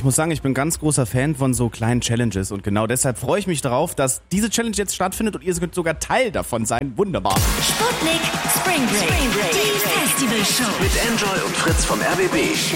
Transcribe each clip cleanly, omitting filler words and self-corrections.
Ich muss sagen, ich bin ganz großer Fan von so kleinen Challenges und genau deshalb freue ich mich darauf, dass diese Challenge jetzt stattfindet und ihr könnt sogar Teil davon sein. Wunderbar. Sputnik Spring Break. Die Festivalshow. Mit Enjoy und Fritz vom RBB.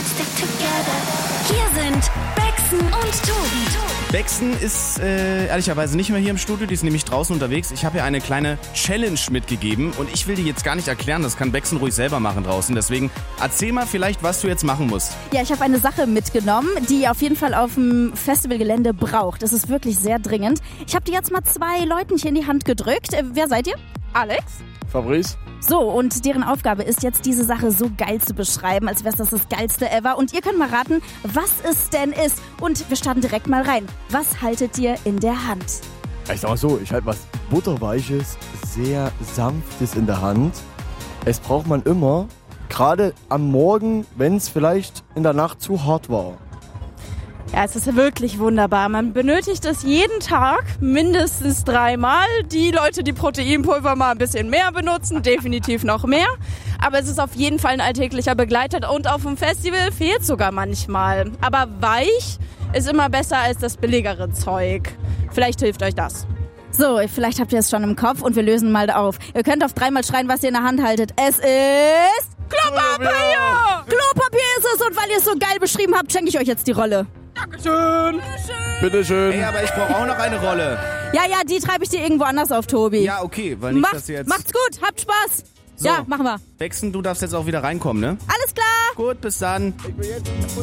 Hier sind Bexen und Tobi. Bexen ist ehrlicherweise nicht mehr hier im Studio, die ist nämlich draußen unterwegs. Ich habe ihr eine kleine Challenge mitgegeben und ich will die jetzt gar nicht erklären, das kann Bexen ruhig selber machen draußen. Deswegen erzähl mal vielleicht, was du jetzt machen musst. Ja, ich habe eine Sache mitgenommen, die ihr auf jeden Fall auf dem Festivalgelände braucht. Das ist wirklich sehr dringend. Ich habe die jetzt mal 2 Leuten hier in die Hand gedrückt. Wer seid ihr? Alex? Fabrice? So, und deren Aufgabe ist jetzt, diese Sache so geil zu beschreiben, als wäre das Geilste ever. Und ihr könnt mal raten, was es denn ist. Und wir starten direkt mal rein. Was haltet ihr in der Hand? Ich sag mal so, ich halte was Butterweiches, sehr Sanftes in der Hand. Es braucht man immer, gerade am Morgen, wenn es vielleicht in der Nacht zu hart war. Ja, es ist wirklich wunderbar. Man benötigt es jeden Tag mindestens 3-mal. Die Leute, die Proteinpulver mal ein bisschen mehr benutzen, definitiv noch mehr. Aber es ist auf jeden Fall ein alltäglicher Begleiter und auf dem Festival fehlt sogar manchmal. Aber weich ist immer besser als das billigere Zeug. Vielleicht hilft euch das. So, vielleicht habt ihr es schon im Kopf und wir lösen mal auf. Ihr könnt auf 3-mal schreien, was ihr in der Hand haltet. Es ist... Klopapier! Klopapier ist es und weil ihr es so geil beschrieben habt, schenke ich euch jetzt die Rolle. Dankeschön! Bitteschön. Ey, aber ich brauche auch noch eine Rolle. Ja, die treibe ich dir irgendwo anders auf, Tobi. Ja, okay, weil nicht, dass ihr jetzt... Macht's gut, habt Spaß. So. Ja, machen wir. Bexen, du darfst jetzt auch wieder reinkommen, ne? Alles klar. Gut, bis dann. Ich will jetzt